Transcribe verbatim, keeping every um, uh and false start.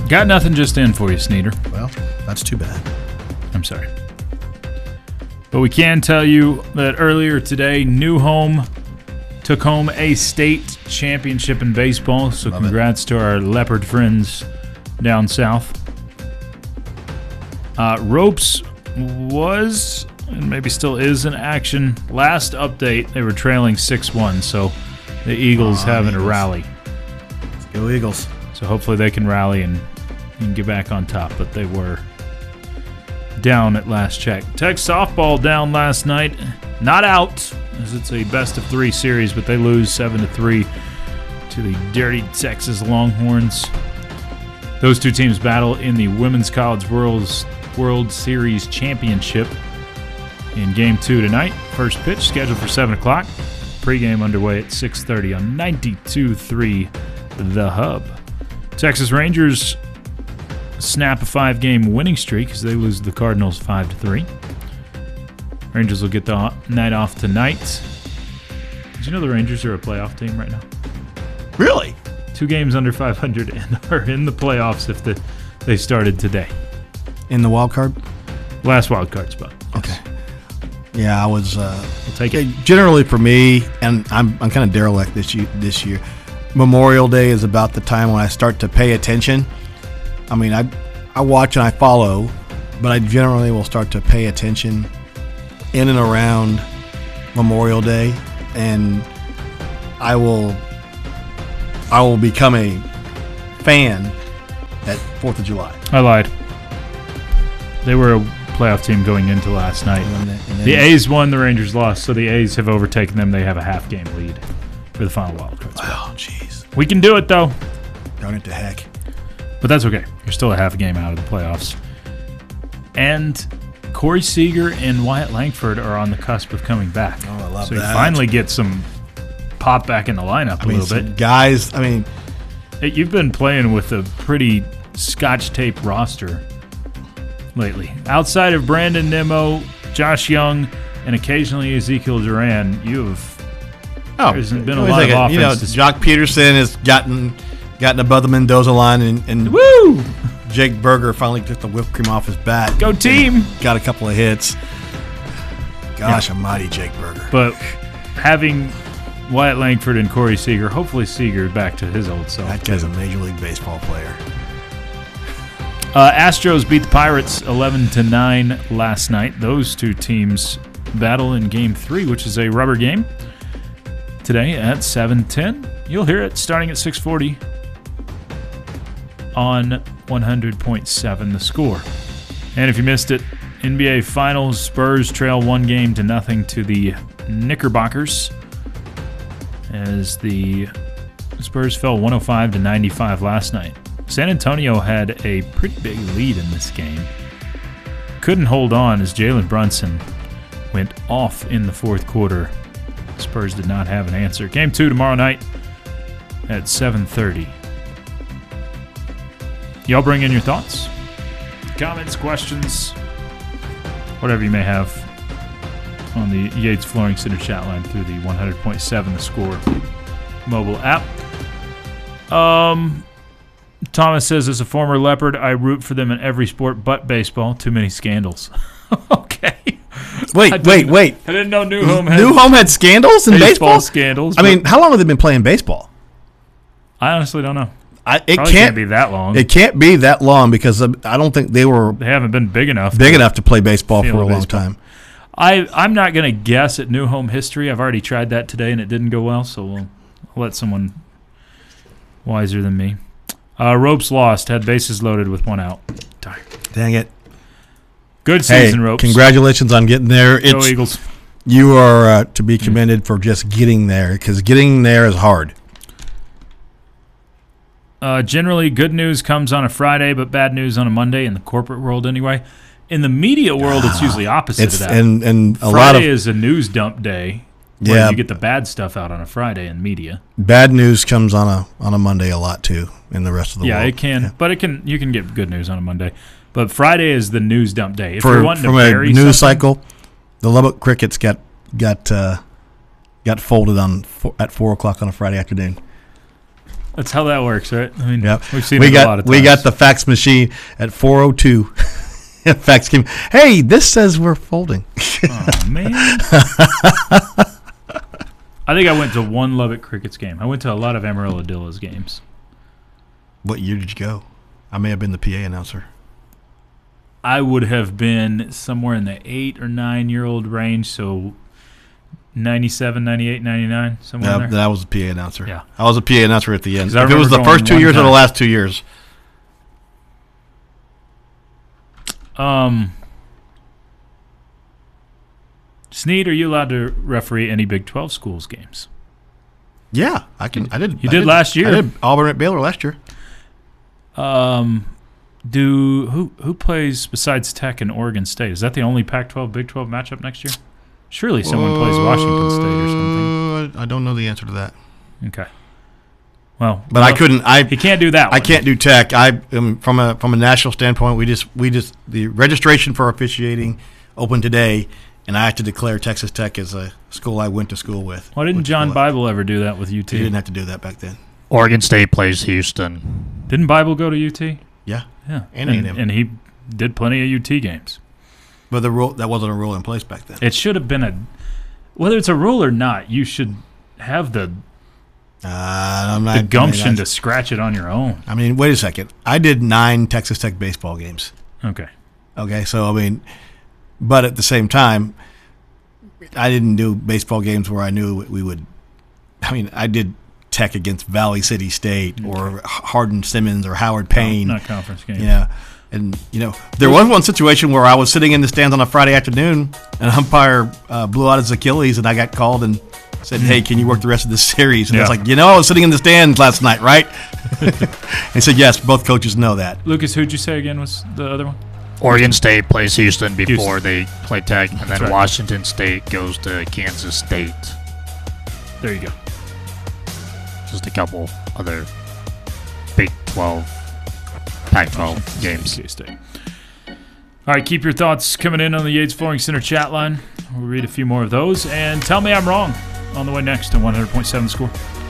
Got nothing just in for you, Sneeder. Well, that's too bad. I'm sorry. But we can tell you that earlier today, New Home took home a state championship in baseball. So Love congrats it. to our Leopard friends down south. Uh, Ropes was, and maybe still is, in action. Last update, they were trailing six one. So the Eagles Aw, having Eagles. a rally. Let's go Eagles. So hopefully they can rally and, and get back on top. But they were down at last check. Tech softball down last night. Not out, as it's a best of three series, but they lose seven to three to the Dirty Texas Longhorns. Those two teams battle in the Women's College World's World Series Championship in Game two tonight. First pitch scheduled for seven o'clock. Pre-game underway at six thirty on ninety-two point three The Hub. Texas Rangers snap a five-game winning streak as they lose the Cardinals five to three. Rangers will get the night off tonight. Did you know the Rangers are a playoff team right now? Really? Two games under five hundred and are in the playoffs if the, they started today. In the wild card? Last wild card spot. Okay. Yeah, I was. Uh, We'll take it. Generally, for me, and I'm I'm kind of derelict this year. This year, Memorial Day is about the time when I start to pay attention. I mean, I I watch and I follow, but I generally will start to pay attention in and around Memorial Day, and I will I will become a fan at Fourth of July. I lied. They were a playoff team going into last night. And then, and then The A's won, the Rangers lost, so the A's have overtaken them. They have a half-game lead for the final wild card spot. Oh, jeez. We can do it, though. Darn it to heck. But that's okay. You're still a half a game out of the playoffs. And Corey Seager and Wyatt Langford are on the cusp of coming back. Oh, I love so that. you finally get some pop back in the lineup I a mean, little some bit. guys, I mean, Hey, you've been playing with a pretty scotch tape roster lately. Outside of Brandon Nimmo, Josh Young, and occasionally Ezekiel Duran, you have oh, There hasn't been a it was lot like of You know, offense to- Jock Peterson has gotten gotten above the Mendoza line, and, and woo! Jake Berger finally took the whipped cream off his bat. Go team! Got a couple of hits. Gosh almighty, Jake Berger. But having Wyatt Langford and Corey Seager, hopefully Seager back to his old self. That guy's a Major League Baseball player. Uh, Astros beat the Pirates eleven to nine last night. Those two teams battle in Game three, which is a rubber game, today at seven ten. You'll hear it starting at six forty on one hundred point seven The Score. And if you missed it, N B A Finals, Spurs trail one game to nothing to the Knickerbockers as the Spurs fell one oh five to ninety-five last night. San Antonio had a pretty big lead in this game. Couldn't hold on as Jalen Brunson went off in the fourth quarter. Spurs did not have an answer. Game two tomorrow night at seven thirty. Y'all bring in your thoughts, comments, questions, whatever you may have on the Yates Flooring Center chat line through the one hundred point seven The Score mobile app. Um... Thomas says, as a former Leopard, I root for them in every sport but baseball. Too many scandals. Okay. Wait, wait, wait. I didn't know New Home had New Home had scandals in baseball, baseball? scandals. I mean, but how long have they been playing baseball? I honestly don't know. I, it Probably can't, can't be that long. It can't be that long because um, I don't think they were They haven't been big enough. big to enough to play baseball for feel a a long baseball. time. I, I'm not going to guess at New Home history. I've already tried that today, and it didn't go well, so we'll I'll let someone wiser than me. Uh, Ropes lost, had bases loaded with one out. Darn. Dang it. Good Hey, season, Ropes. congratulations on getting there. Go It's, Eagles. you are uh, to be commended for just getting there because getting there is hard. Uh, generally, good news comes on a Friday, but bad news on a Monday in the corporate world anyway. In the media world, it's usually opposite It's of that. and and a Friday lot of is a news dump day where Yeah. you get the bad stuff out on a Friday in media. bad news comes on a on a Monday a lot too in the rest of the Yeah, world. it can, but it can. You can get good news on a Monday, but Friday is the news dump day. If For, you're wanting from to a bury news something- cycle, the Lubbock Crickets got got uh, got folded on four, at four o'clock on a Friday afternoon. That's how that works, right? I mean, Yep. we've seen we it got, a lot of times. We got the fax machine at four oh two. Fax came, hey, this says we're folding. Oh, man. I think I went to one Lubbock Crickets game. I went to a lot of Amarillo Dillas games. What year did you go? I may have been the P A announcer. I would have been somewhere in the eight or nine year old range, so ninety-seven, ninety-eight, ninety-nine, somewhere Yeah, in there. then I was the P A announcer. Yeah. I was a P A announcer at the end. 'Cause I If it was the remember first two going years one or the time. last two years. Um, Sneed, are you allowed to referee any Big twelve schools games? Yeah, I can. I did. You I did last year. I did Auburn at Baylor last year. Um, do who who plays besides Tech and Oregon State? Is that the only Pac twelve Big twelve matchup next year? Surely someone plays Washington State or something. Uh, I don't know the answer to that. Okay. Well, But well, I couldn't. I He can't do that. I one. can't do Tech. I um, from a from a national standpoint, we just we just the registration for officiating opened today, and I have to declare Texas Tech as a school I went to school with. Why didn't Went to John school Bible ever do that with U with. T? He didn't have to do that back then. Oregon State plays Houston. Didn't Bible go to U T? Yeah, Yeah, And and, A and M. and he did plenty of U T games. but the rule that wasn't a rule in place back then. It should have been a, whether it's a rule or not, you should have the Uh, I'm not the gumption I mean, to scratch it on your own. I mean, wait a second. I did nine Texas Tech baseball games. Okay. Okay, so I mean, but at the same time, I didn't do baseball games where I knew we would. I mean, I did Tech against Valley City State or Hardin Simmons or Howard Payne. No, not conference games. Yeah, and you know, there was one situation where I was sitting in the stands on a Friday afternoon, and an umpire uh, blew out his Achilles, and I got called and said, "Hey, can you work the rest of this series?" And I was Yeah. like, "You know, I was sitting in the stands last night, right?" He said, "Yes, both coaches know that." Lucas, who'd you say again was the other one? Oregon State plays Houston before Houston. they play Tech, and then right. Washington State goes to Kansas State. There you go. Just a couple other Big twelve, Pac twelve games. K-State. All right, keep your thoughts coming in on the Yates Flooring Center chat line. We'll read a few more of those. And tell me I'm wrong on the way next on one hundred point seven Score.